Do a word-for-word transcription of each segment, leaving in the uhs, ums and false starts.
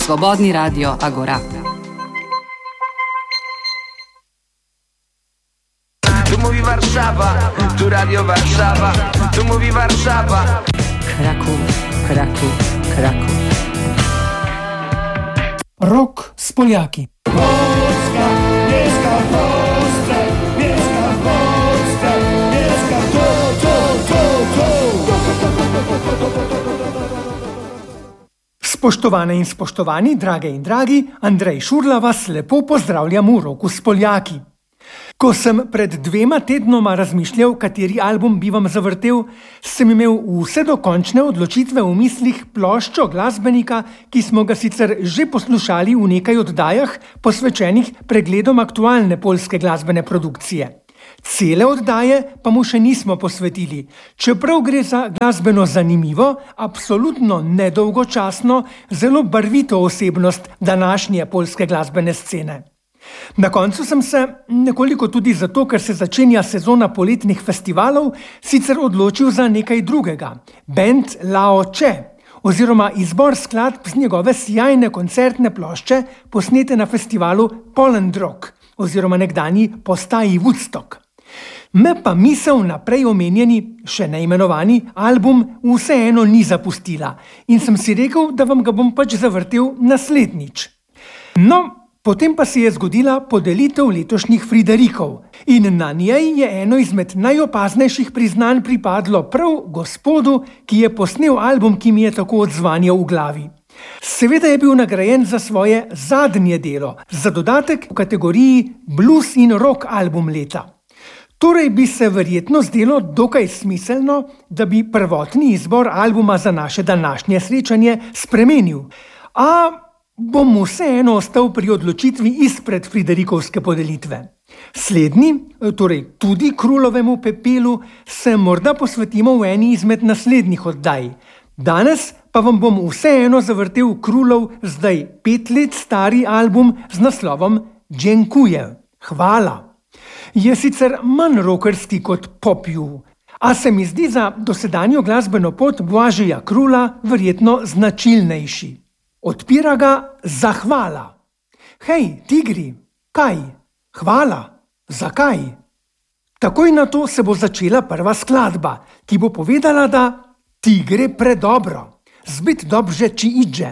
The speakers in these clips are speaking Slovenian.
Svobodni radio Agora. Tu mówi Warszawa, tu Radio Warszawa, tu mówi Warszawa. Kraków, Kraków, Kraków. Rok z Poljaki. Polska, pieska w Polsce, pieska w Polsce, pieska to, to, to, to. Spoštovane in spoštovani, drage in dragi, Andrej Šurla vas lepo pozdravljam v Roku s Poljaki. Ko sem pred dvema tednoma razmišljal, kateri album bi vam zavrtel, sem imel vse dokončne odločitve v mislih ploščo glasbenika, ki smo ga sicer že poslušali v nekaj oddajah, posvečenih pregledom aktualne poljske glasbene produkcije. Cele oddaje pa mu še nismo posvetili, čeprav gre za glasbeno zanimivo, absolutno nedolgočasno, zelo barvito osebnost današnje poljske glasbene scene. Na koncu sem se, nekoliko tudi zato, ker se začenja sezona poletnih festivalov, sicer odločil za nekaj drugega, band Lao Che, oziroma izbor skladb z njegove sijajne koncertne plošče, posnete na festivalu Poland Rock, oziroma nekdanji postaji Woodstock. Me pa misel na prej omenjeni, še neimenovani album vseeno ni zapustila in sem si rekel, da vam ga bom pač zavrtel naslednjič. No, potem pa se je zgodila podelitev letošnjih Friderikov in na njej je eno izmed najopaznejših priznanj pripadlo prav gospodu, ki je posnel album, ki mi je tako odzvanjal v glavi. Seveda je bil nagrajen za svoje zadnje delo, za dodatek v kategoriji blues in rock album leta. Torej bi se verjetno zdelo dokaj smiselno, da bi prvotni izbor albuma za naše današnje srečanje spremenil, a bom vseeno ostal pri odločitvi izpred Friderikovske podelitve. Slednji, torej tudi Krulovemu pepelu, se morda posvetimo v eni izmed naslednjih oddaj. Danes pa vam bom vseeno zavrtel Krulov zdaj pet let stari album z naslovom Dziękuję, hvala. Je sicer manj rockerski kot popju, a se mi zdi za dosedanjo glasbeno pot Blažeja Krula verjetno značilnejši. Odpira ga zahvala. Hej, tigri, kaj? Hvala, zakaj? Takoj na to se bo začela prva skladba, ki bo povedala, da ti gre predobro, zbyt dobrze ci idzie.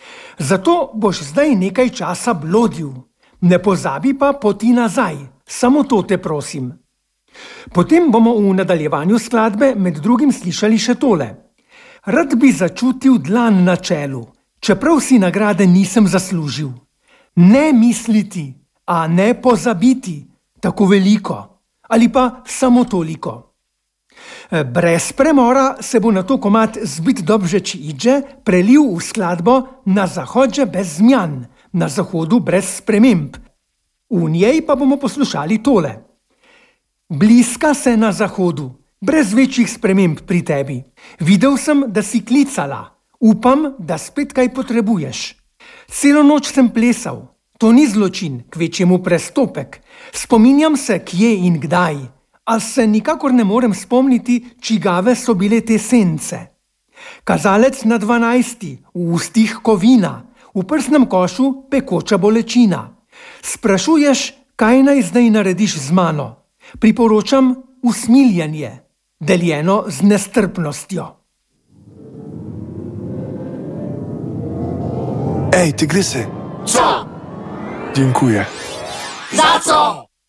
Zato boš zdaj nekaj časa blodil. Ne pozabi pa poti nazaj, samo to te prosim. Potem bomo v nadaljevanju skladbe med drugim slišali še tole. Rad bi začutil dlan na čelu, čeprav si nagrade nisem zaslužil. Ne misliti, a ne pozabiti, tako veliko, ali pa samo toliko. Brez premora se bo nato komad Zbyt dobrze ci idzie prelil v skladbo Na zahodzie bez zmian, na zahodu brez sprememb. V njej pa bomo poslušali tole. Bliska se na zahodu, brez večjih sprememb pri tebi. Videl sem, da si klicala, upam, da spet kaj potrebuješ. Celo noč sem plesal, to ni zločin, kvečjemu prestopek. Spominjam se, kje in kdaj, a se nikakor ne morem spomniti, čigave so bile te sence. Kazalec na dvanajsti, v ustih kovina, v prsnem košu pekoča bolečina. Sprašuješ, kaj naj zdaj narediš z mano? Priporočam usmiljanje, deljeno z nestrpnostjo. Ej, tygrysy! Co? Dziękuję. Za co?